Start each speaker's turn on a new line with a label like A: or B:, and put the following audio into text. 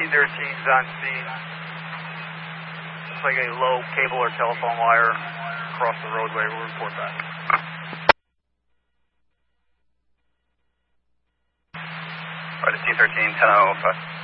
A: T-13's on scene. Looks like a low cable or telephone wire across the roadway. We'll report back.
B: Right, T-13, 10-0,